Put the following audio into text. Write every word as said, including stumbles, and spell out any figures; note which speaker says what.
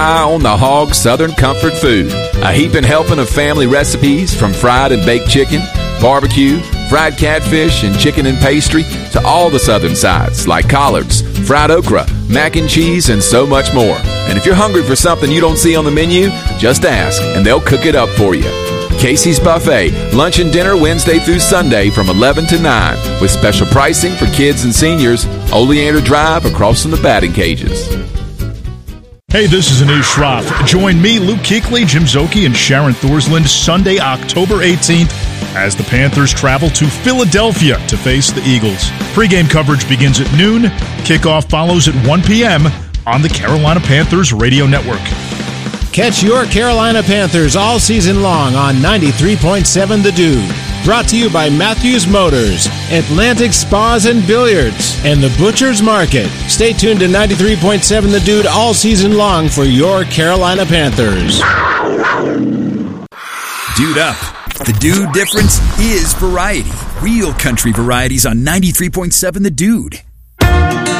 Speaker 1: On the Hog Southern Comfort Food. A heaping helping of family recipes from fried and baked chicken, barbecue, fried catfish, and chicken and pastry to all the southern sides like collards, fried okra, mac and cheese, and so much more. And if you're hungry for something you don't see on the menu, just ask and they'll cook it up for you. Casey's Buffet, lunch and dinner Wednesday through Sunday from eleven to nine with special pricing for kids and seniors. Oleander Drive across from the batting cages.
Speaker 2: Hey, this is Anish Shroff. Join me, Luke Kuechly, Jim Szoke, and Sharon Thorsland Sunday, October eighteenth as the Panthers travel to Philadelphia to face the Eagles. Pre-game coverage begins at noon. Kickoff follows at one p.m. on the Carolina Panthers Radio Network.
Speaker 3: Catch your Carolina Panthers all season long on ninety-three point seven The Dude. Brought to you by Matthews Motors, Atlantic Spas and Billiards, and the Butcher's Market. Stay tuned to ninety-three point seven The Dude all season long for your Carolina Panthers.
Speaker 4: Dude up. The Dude difference is variety. Real country varieties on ninety-three point seven The Dude.